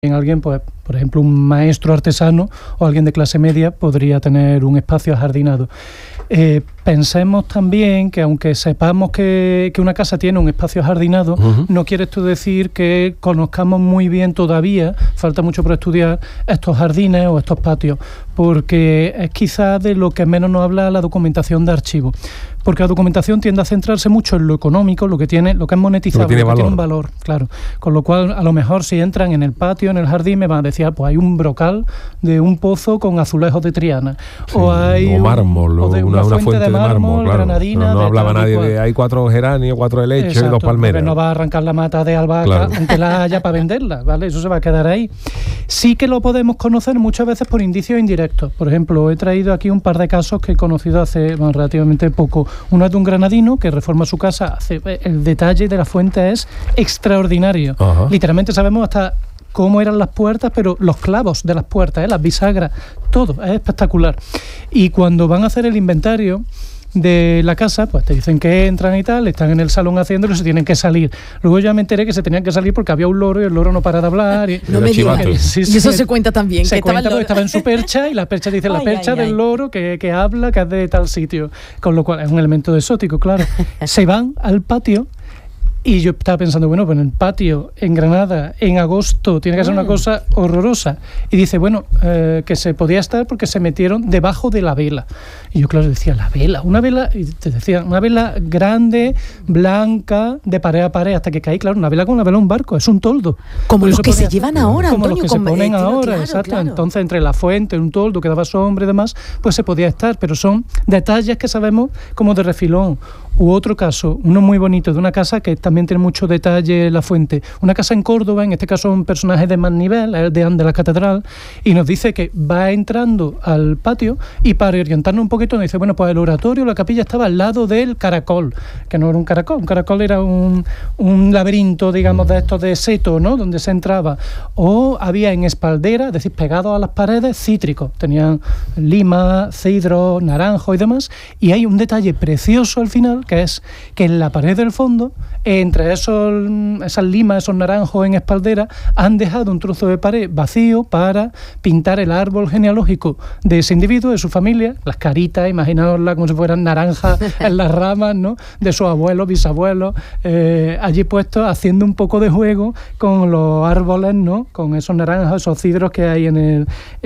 alguien, pues, por ejemplo, un maestro artesano o alguien de clase media podría tener un espacio ajardinado. Pensemos también que aunque sepamos que una casa tiene un espacio ajardinado, no quiere esto decir que conozcamos muy bien todavía, falta mucho por estudiar, estos jardines o estos patios, porque es quizás de lo que menos nos habla la documentación de archivo. Porque la documentación tiende a centrarse mucho en lo económico, lo que es monetizable, lo que tiene un valor, claro. Con lo cual, a lo mejor si entran en el patio, en el jardín, me van a decir, pues hay un brocal de un pozo con azulejos de Triana. Sí, o mármol, o una fuente de mármol, claro. Granadina. No hablaba nadie de hay 4 geranios, 4 helechos y 2 palmeras. No va a arrancar la mata de albahaca, claro, aunque la haya para venderla, ¿vale? Eso se va a quedar ahí. Sí que lo podemos conocer muchas veces por indicios indirectos. Por ejemplo, he traído aquí un par de casos que he conocido hace relativamente poco. Uno es de un granadino que reforma su casa. El detalle de la fuente es extraordinario. Ajá. Literalmente sabemos hasta cómo eran las puertas, pero los clavos de las puertas, las bisagras, todo, es espectacular. Y cuando van a hacer el inventario de la casa, pues te dicen que entran y tal, están en el salón haciéndolo y se tienen que salir. Luego ya me enteré que se tenían que salir porque había un loro y el loro no para de hablar. No me digas. Sí, y eso se cuenta también. Se cuenta porque estaba en su percha y la percha dice la percha del loro que habla, que es de tal sitio. Con lo cual es un elemento exótico, claro. Se van al patio. Y yo estaba pensando, bueno, pues en el patio, en Granada, en agosto, tiene que ser una cosa horrorosa. Y dice, bueno, que se podía estar porque se metieron debajo de la vela. Y yo, claro, decía, la vela, una vela, y te decía, una vela grande, blanca, de pared a pared, hasta que caí, claro, una vela con una vela un barco, es un toldo. Como los que se llevan ahora, como Antonio. Como los que se ponen ahora, claro, exacto. Claro. Entonces, entre la fuente, un toldo que daba sombra y demás, pues se podía estar, pero son detalles que sabemos como de refilón. U otro caso, uno muy bonito, de una casa que también tiene mucho detalle la fuente. Una casa en Córdoba, en este caso un personaje de más nivel, el deán de la catedral, y nos dice que va entrando al patio y para orientarnos un poquito nos dice, bueno, pues el oratorio, la capilla estaba al lado del caracol, que no era un caracol era un laberinto, digamos, de estos de seto, ¿no?, donde se entraba. O había en espaldera, es decir, pegados a las paredes, cítricos. Tenían lima, cedro, naranjo y demás. Y hay un detalle precioso al final, que es que en la pared del fondo, entre esas limas, esos naranjos en espaldera, han dejado un trozo de pared vacío para pintar el árbol genealógico de ese individuo, de su familia, las caritas, imaginaoslas como si fueran naranjas en las ramas, ¿no?, de sus abuelos, bisabuelos, allí puestos, haciendo un poco de juego con los árboles, ¿no?, con esos naranjas, esos cidros que hay en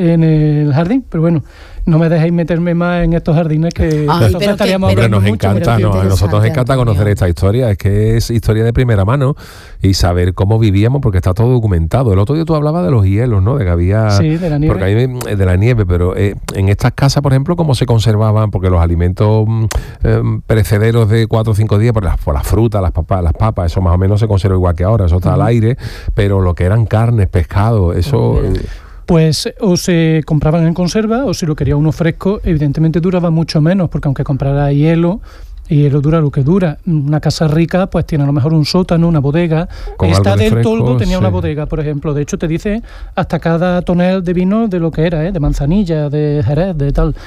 el jardín. Pero bueno, no me dejéis meterme más en estos jardines que estaríamos hablando nos mucho. Encanta, a nosotros nos encanta conocer esta historia, es que es historia de primera mano y saber cómo vivíamos porque está todo documentado. El otro día tú hablabas de los hielos, ¿no?, de que había... Sí, de la nieve. Porque hay de la nieve, pero en estas casas, por ejemplo, ¿cómo se conservaban? Porque los alimentos perecederos de 4 o 5 días, por las frutas, las papas, eso más o menos se conserva igual que ahora, eso está al aire, pero lo que eran carnes, pescado, eso... Pues o se compraban en conserva o si lo quería uno fresco, evidentemente duraba mucho menos, porque aunque comprara hielo, y hielo dura lo que dura. Una casa rica pues tiene a lo mejor un sótano, una bodega. Esta del Toldo tenía una bodega, por ejemplo. De hecho te dice hasta cada tonel de vino de lo que era, de manzanilla, de jerez, de tal.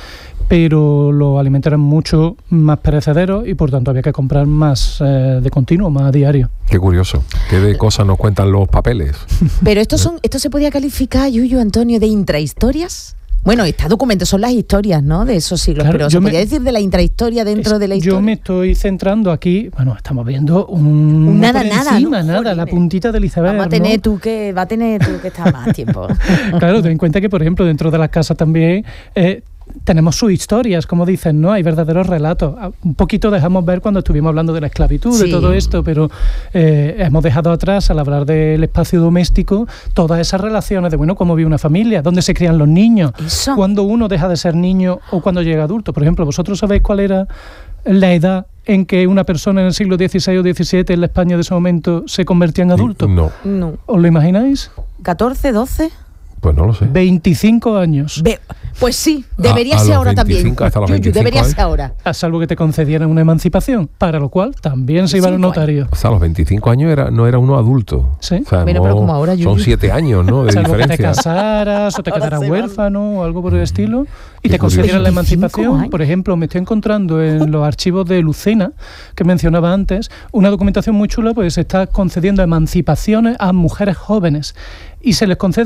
Pero los alimentos eran mucho más perecederos y por tanto había que comprar más de continuo, más a diario. Qué curioso, qué de cosas nos cuentan los papeles. Pero esto se podía calificar, Yuyu, Antonio, de intrahistorias. Bueno, está documentado, son las historias, ¿no?, de esos siglos, claro, pero ¿se podría decir de la intrahistoria dentro de la historia? Yo me estoy centrando aquí, bueno, estamos viendo nada, la puntita del iceberg. Va a tener tú que estar más tiempo. Claro, ten en cuenta que, por ejemplo, dentro de las casas también... tenemos sus historias, como dicen, ¿no? Hay verdaderos relatos. Un poquito dejamos ver cuando estuvimos hablando de la esclavitud, sí, de todo esto, pero hemos dejado atrás, al hablar del espacio doméstico, todas esas relaciones de, bueno, cómo vive una familia, dónde se crían los niños, cuando uno deja de ser niño o cuando llega adulto. Por ejemplo, ¿vosotros sabéis cuál era la edad en que una persona en el siglo XVI o XVII en la España de ese momento se convertía en adulto? No. ¿Os lo imagináis? 14, 12... Pues no lo sé. 25 años. Pues sí, debería ser ahora 25, también. Hasta los 25 debería años. ser ahora. A salvo que te concedieran una emancipación, para lo cual también se iba al notario. O sea, a los 25 años no era uno adulto. Sí. O sea, Bueno, pero como ahora, son 7 años, ¿no? De salvo diferencia. que te casaras o te quedaras huérfano o algo por el estilo y Qué te concedieran la 25 emancipación. años. Por ejemplo, me estoy encontrando en los archivos de Lucena, que mencionaba antes, una documentación muy chula, pues se está concediendo emancipaciones a mujeres jóvenes y se les concede